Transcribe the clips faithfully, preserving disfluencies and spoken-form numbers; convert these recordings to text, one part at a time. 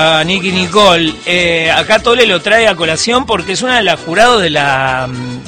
A Nicky Nicole, eh, acá Tole lo trae a colación porque es una de las jurados de la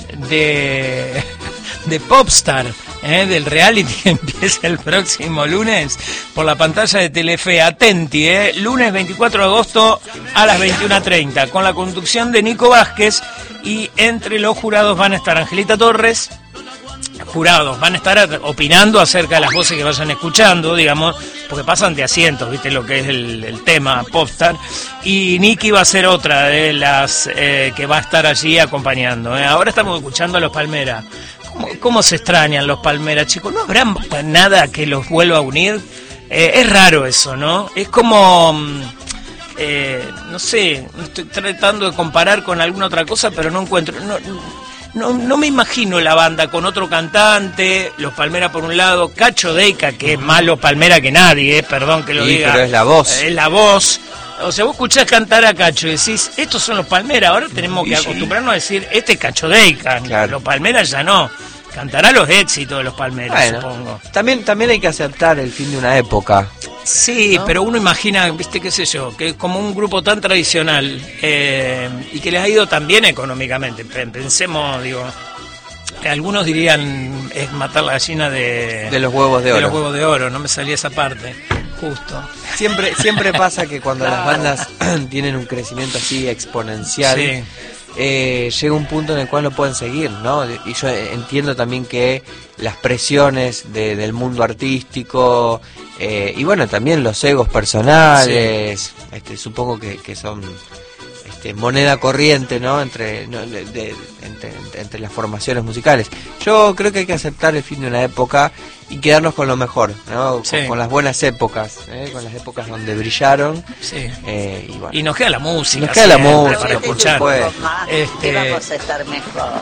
de, de Popstar, eh, del reality que empieza el próximo lunes por la pantalla de Telefe. Atenti, eh, lunes veinticuatro de agosto a las veintiuna treinta, con la conducción de Nico Vázquez, y entre los jurados van a estar Angelita Torres. Jurados van a estar opinando acerca de las voces que vayan escuchando, digamos, porque pasan de asientos, viste lo que es el, el tema Popstar, y Nicky va a ser otra de las eh, que va a estar allí acompañando, ¿eh? Ahora estamos escuchando a los Palmeras. ¿Cómo, cómo se extrañan los Palmeras, chicos? ¿No habrá nada que los vuelva a unir? Eh, es raro eso, ¿no? Es como... Eh, no sé, estoy tratando de comparar con alguna otra cosa, pero no encuentro... No, No, no me imagino la banda con otro cantante, los Palmeras por un lado, Cacho Deica, que es más los Palmeras que nadie, eh, perdón que lo sí, diga. Pero es la voz. Es la voz. O sea, vos escuchás cantar a Cacho y decís, estos son los Palmeras, ahora tenemos que acostumbrarnos a decir, este es Cacho Deica, claro. Los Palmeras ya no. Cantará los éxitos de los Palmeras, bueno, supongo. También, también hay que aceptar el fin de una época. Sí, ¿no? Pero uno imagina, viste, qué sé yo, que es como un grupo tan tradicional eh, y que les ha ido tan bien económicamente. Pensemos, digo, algunos dirían es matar la gallina de, de los huevos de, de oro. De los huevos de oro, no me salía esa parte, justo. Siempre, siempre pasa que cuando claro. las bandas tienen un crecimiento así exponencial, sí. Eh, llega un punto en el cual no pueden seguir, ¿no? Y yo entiendo también que las presiones de, del mundo artístico eh, y bueno, también los egos personales, sí. este, supongo que, que son este, moneda corriente, ¿no? Entre, no, de, de, entre, entre las formaciones musicales. Yo creo que hay que aceptar el fin de una época y quedarnos con lo mejor, ¿no? Sí. Con, con las buenas épocas, ¿eh? Con las épocas donde brillaron. Sí. Eh, y, bueno. y nos queda la música. Nos queda la música para escuchar. Este... vamos a estar mejor.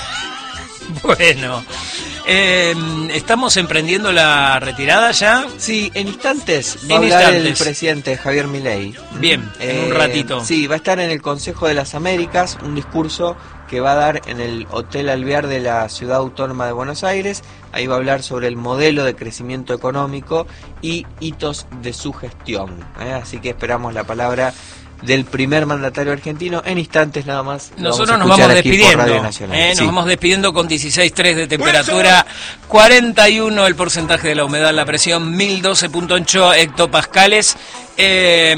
Bueno, eh, ¿estamos emprendiendo la retirada ya? Sí, en instantes va en a hablar instantes. el presidente Javier Milei. Bien, eh, en un ratito. Sí, va a estar en el Consejo de las Américas, un discurso que va a dar en el Hotel Alvear de la Ciudad Autónoma de Buenos Aires. Ahí va a hablar sobre el modelo de crecimiento económico y hitos de su gestión, ¿eh? Así que esperamos la palabra del primer mandatario argentino en instantes nada más. Nosotros nos vamos despidiendo, eh, nos sí. vamos despidiendo con dieciséis punto tres de temperatura, cuarenta y uno el porcentaje de la humedad, la presión mil doce punto ocho hectopascales. Eh,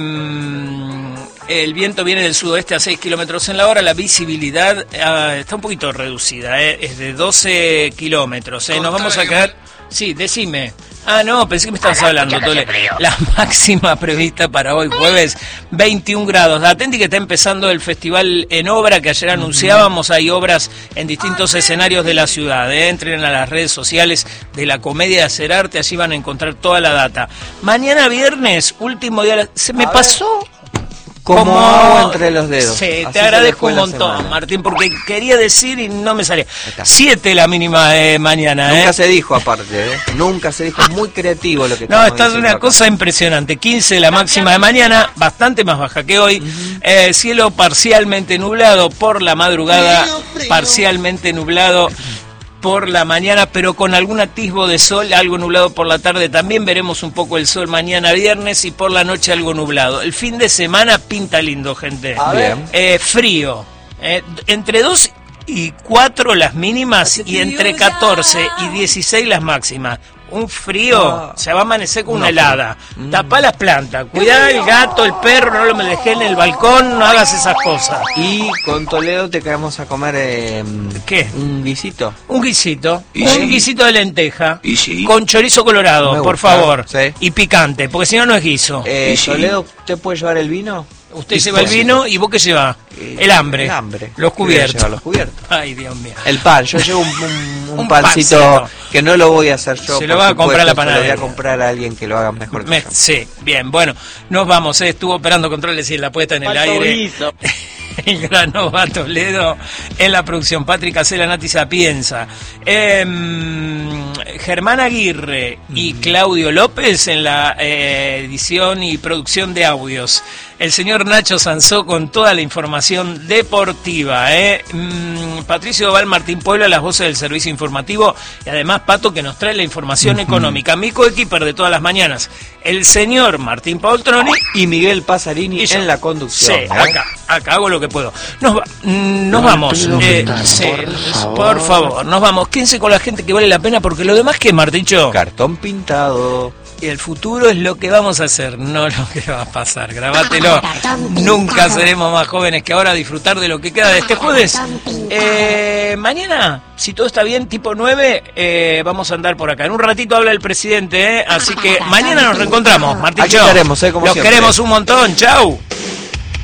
el viento viene del sudoeste a seis kilómetros en la hora, la visibilidad uh, está un poquito reducida, eh, es de doce kilómetros. Eh. Nos vamos a quedar... Sí, decime. Ah, no, pensé que me estabas hablando, Tole. La máxima prevista para hoy, jueves, veintiún grados. Atenti que está empezando el festival en obra que ayer anunciábamos. Hay obras en distintos escenarios de la ciudad. ¿eh? Entren a las redes sociales de la Comedia de Hacer Arte, allí van a encontrar toda la data. Mañana viernes, último día... ¿Se me pasó? Como agua entre los dedos. Sí, así te agradezco un montón, Martín, porque quería decir y no me salía. Siete la mínima de mañana. Nunca ¿eh? se dijo aparte, ¿eh? Nunca se dijo. Muy creativo lo que No, está de una acá. Cosa impresionante. quince la máxima de mañana, bastante más baja que hoy. Uh-huh. eh, cielo parcialmente nublado por la madrugada, frío, frío. parcialmente nublado por la mañana, pero con algún atisbo de sol, algo nublado por la tarde. También veremos un poco el sol mañana viernes y por la noche algo nublado. El fin de semana pinta lindo, gente. Bien. Eh, frío. Eh, entre dos y cuatro las mínimas y entre catorce y dieciséis las máximas. Un frío, oh. se va a amanecer con una helada. Mm. Tapá las plantas, cuidá el gato, el perro, no lo me dejé en el balcón, no hagas esas cosas. Y con Toledo te quedamos a comer eh, ¿qué? Un guisito. Un guisito, ¿Y un sí? guisito de lenteja, ¿Y sí? con chorizo colorado, Me por gusta, favor, sí. Y picante, porque si no, no es guiso. Eh, Toledo, ¿te puede llevar el vino? Usted lleva el vino y vos qué lleva? Eh, el hambre. El hambre. Los cubiertos. Los cubiertos. Ay, Dios mío. El pan. Yo llevo un, un, un, un pancito, pancito que no lo voy a hacer yo. Se lo va a comprar a la panadería. Se lo voy a comprar a alguien que lo haga mejor que Me, yo. Sí, bien. Bueno, nos vamos. Eh. Estuvo operando controles y la puesta en el Falto aire. Guiso. El gran Nova Toledo en la producción. Patrick Acela, Nati Sapienza. Eh, Germán Aguirre y Claudio López en la eh, edición y producción de audios. el señor Nacho Sansó con toda la información deportiva. ¿eh? Mm, Patricio Val, Martín Puebla, las voces del servicio informativo, y además Pato que nos trae la información uh-huh. económica. Mi coequiper de todas las mañanas, el señor Martín Paultroni y Miguel Pasarini y en la conducción. Sí, ¿eh? acá, acá hago lo que puedo. Nos, va, nos no, vamos, eh, sí, por, favor. por favor, nos vamos. Quédense con la gente que vale la pena, porque lo demás que Marticho. Cartón pintado. Y el futuro es lo que vamos a hacer, no lo que va a pasar. Grabátelo. Nunca seremos más jóvenes que ahora. Disfrutar de lo que queda de este jueves. Eh, mañana, si todo está bien, tipo nueve, eh, vamos a andar por acá. En un ratito habla el presidente, ¿eh? Así que mañana nos reencontramos. Martín, aquí estaremos, ¿eh? Como los siempre. Queremos un montón. Chau.